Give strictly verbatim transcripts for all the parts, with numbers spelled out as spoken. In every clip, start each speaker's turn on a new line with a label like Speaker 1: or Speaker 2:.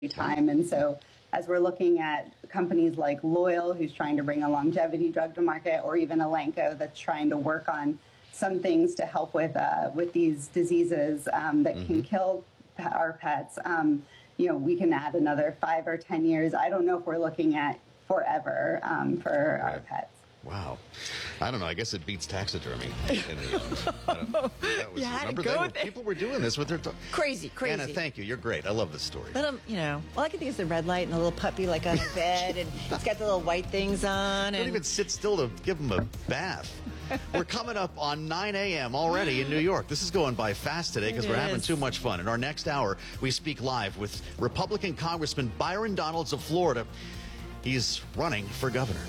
Speaker 1: time. And so as we're looking at companies like Loyal, who's trying to bring a longevity drug to market, or even Elanco that's trying to work on some things to help with uh, with these diseases um, that mm-hmm. can kill our pets, um, you know, we can add another five or ten years. I don't know if we're looking at forever um, for right. our pets.
Speaker 2: Wow. I don't know. I guess it beats taxidermy. In the, uh, that was,
Speaker 3: you had
Speaker 2: remember
Speaker 3: to go
Speaker 2: were,
Speaker 3: with it.
Speaker 2: People were doing this with their...
Speaker 3: Crazy, crazy.
Speaker 2: Anna, thank you. You're great. I love this story.
Speaker 3: But, um, you know, all I can think is the red light and a little puppy like on a bed, and it's got the little white things on.
Speaker 2: Don't
Speaker 3: and...
Speaker 2: even sit still to give them a bath. We're coming up on nine a m already in New York. This is going by fast today because we're having too much fun. In our next hour, we speak live with Republican Congressman Byron Donalds of Florida. He's running for governor.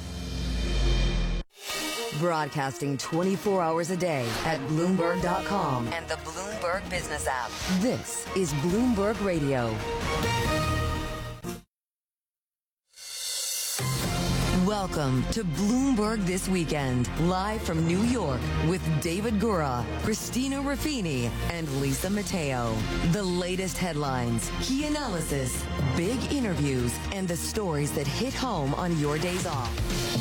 Speaker 4: Broadcasting twenty-four hours a day at Bloomberg dot com and the Bloomberg Business app. This is Bloomberg Radio. Welcome to Bloomberg This Weekend, live from New York with David Gura, Christina Ruffini, and Lisa Mateo. The latest headlines, key analysis, big interviews, and the stories that hit home on your days off.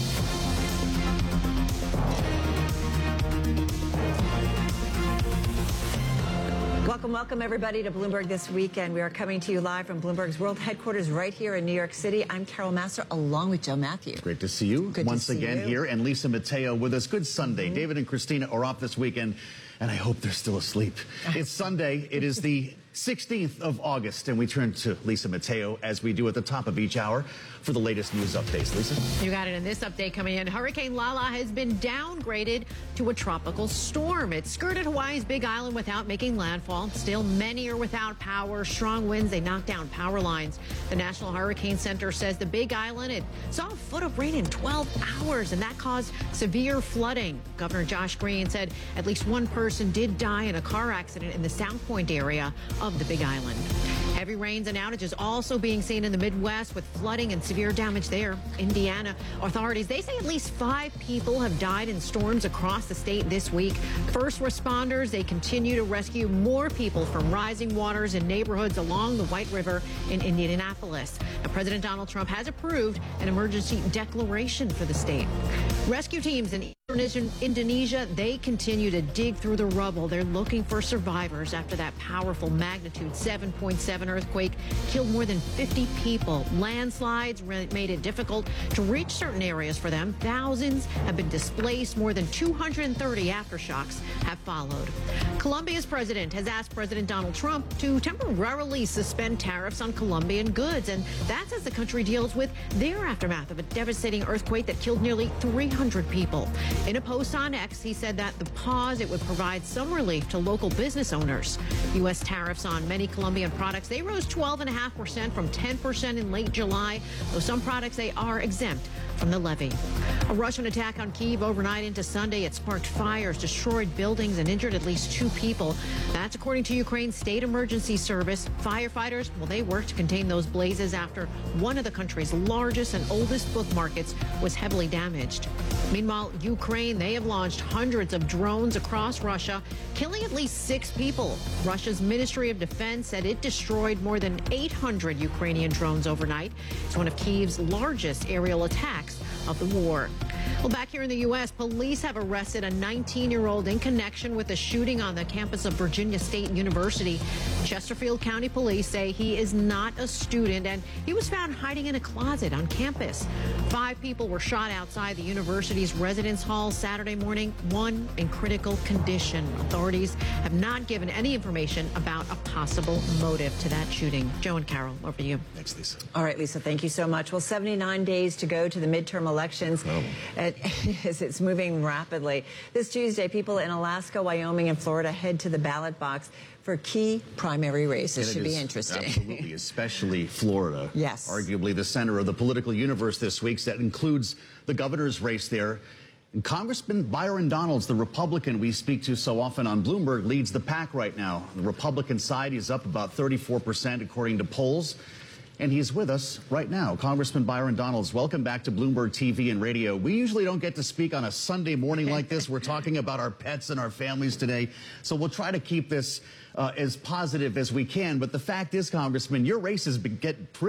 Speaker 3: Welcome, welcome, everybody, to Bloomberg This Weekend. We are coming to you live from Bloomberg's world headquarters right here in New York City. I'm Carol Massar, along with Joe Matthew.
Speaker 5: Great to see you
Speaker 3: Good
Speaker 5: once
Speaker 3: to see
Speaker 5: again
Speaker 3: you.
Speaker 5: here, and Lisa Mateo with us. Good Sunday. Mm-hmm. David and Christina are off this weekend, and I hope they're still asleep. It's Sunday. It is the sixteenth of August, and we turn to Lisa Mateo, as we do at the top of each hour, for the latest news updates. Lisa?
Speaker 6: You got it. In this update coming in, Hurricane Lala has been downgraded to a tropical storm. It skirted Hawaii's Big Island without making landfall. Still, many are without power. Strong winds, they knocked down power lines. The National Hurricane Center says the Big Island, it saw a foot of rain in twelve hours, and that caused severe flooding. Governor Josh Green said at least one person did die in a car accident in the South Point area of the Big Island. Heavy rains and outages also being seen in the Midwest, with flooding and severe damage there. Indiana authorities, they say at least five people have died in storms across the state this week. First responders, they continue to rescue more people from rising waters in neighborhoods along the White River in Indianapolis. Now, President Donald Trump has approved an emergency declaration for the state. Rescue teams in Indonesia, they continue to dig through the rubble. They're looking for survivors after that powerful magnitude seven point seven earthquake killed more than fifty people. Landslides made it difficult to reach certain areas for them. Thousands have been displaced. More than two hundred thirty aftershocks have followed. Colombia's president has asked President Donald Trump to temporarily suspend tariffs on Colombian goods, and that's as the country deals with their aftermath of a devastating earthquake that killed nearly three hundred people. In a post on X, he said that the pause, it would provide some relief to local business owners. U S tariffs on many Colombian products, they rose twelve point five percent from ten percent in late July, though some products, they are exempt from the levy. A Russian attack on Kyiv overnight into Sunday, it sparked fires, destroyed buildings, and injured at least two people. That's according to Ukraine's state emergency service. Firefighters, well, they worked to contain those blazes after one of the country's largest and oldest book markets was heavily damaged. Meanwhile, Ukraine, they have launched hundreds of drones across Russia, killing at least six people. Russia's Ministry of Defense said it destroyed more than eight hundred Ukrainian drones overnight. It's one of Kyiv's largest aerial attacks of the war. Well, back here in the U S, police have arrested a nineteen-year-old in connection with the shooting on the campus of Virginia State University. Chesterfield County Police say he is not a student, and he was found hiding in a closet on campus. Five people were shot outside the university's residence hall Saturday morning, one in critical condition. Authorities have not given any information about a possible motive to that shooting. Joe and Carol, over to you.
Speaker 5: Thanks, Lisa.
Speaker 3: All right, Lisa, thank you so much. Well, seventy-nine days to go to the midterm elections.
Speaker 5: Oh.
Speaker 3: It, it's moving rapidly. This Tuesday, people in Alaska, Wyoming, and Florida head to the ballot box for key primary races.
Speaker 5: And
Speaker 3: Should
Speaker 5: it
Speaker 3: be
Speaker 5: is
Speaker 3: interesting.
Speaker 5: Absolutely, especially Florida.
Speaker 3: Yes.
Speaker 5: Arguably the center of the political universe this week. That includes the governor's race there. And Congressman Byron Donalds, the Republican we speak to so often on Bloomberg, leads the pack right now. The Republican side is up about thirty-four percent according to polls. And he's with us right now. Congressman Byron Donalds, welcome back to Bloomberg T V and radio. We usually don't get to speak on a Sunday morning like this. We're talking about our pets and our families today. So we'll try to keep this uh, as positive as we can. But the fact is, Congressman, your races get pretty